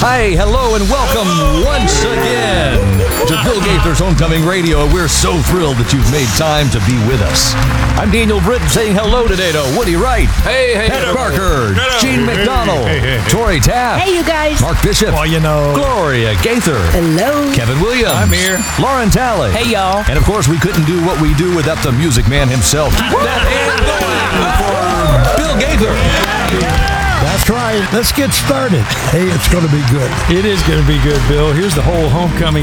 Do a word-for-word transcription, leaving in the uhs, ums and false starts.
Hi, hello, and welcome once again to Bill Gaither's Homecoming Radio. We're so thrilled that you've made time to be with us. I'm Daniel Britton saying hello today to Woody Wright, Hey, hey, Heather hey, Barker, hey, Gene hey, McDonald, hey, hey, hey. Tori Taft, Hey, you guys. Mark Bishop, Well, you know. Gloria Gaither, Hello. Kevin Williams, I'm here. Lauren Talley. Hey, y'all. And of course, we couldn't do what we do without the music man himself. Keep that hand going for Bill Gaither. That's right. Let's get started. Hey, it's going to be good. It is going to be good, Bill. Here's the whole homecoming